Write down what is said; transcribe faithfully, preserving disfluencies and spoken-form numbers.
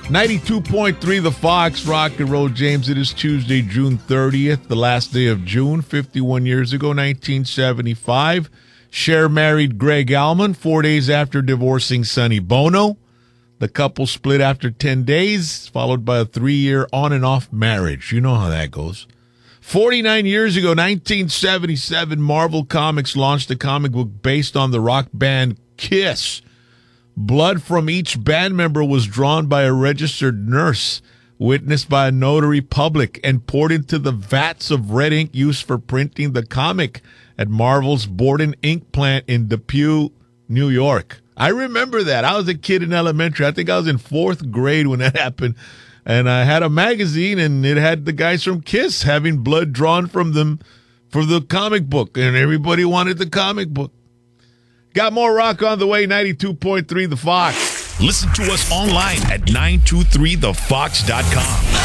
ninety-two point three The Fox, Rock and Roll, James. It is Tuesday, June thirtieth, the last day of June, fifty-one years ago, nineteen seventy-five. Cher married Greg Allman four days after divorcing Sonny Bono. The couple split after ten days, followed by a three-year on-and-off marriage. You know how that goes. forty-nine years ago, nineteen seventy-seven, Marvel Comics launched a comic book based on the rock band Kiss. Blood from each band member was drawn by a registered nurse, witnessed by a notary public, and poured into the vats of red ink used for printing the comic at Marvel's Borden ink plant in Depew, New York. I remember that. I was a kid in elementary. I think I was in fourth grade when that happened. And I had a magazine, and it had the guys from Kiss having blood drawn from them for the comic book, and everybody wanted the comic book. Got more rock on the way, ninety-two point three The Fox. Listen to us online at nine two three the fox dot com.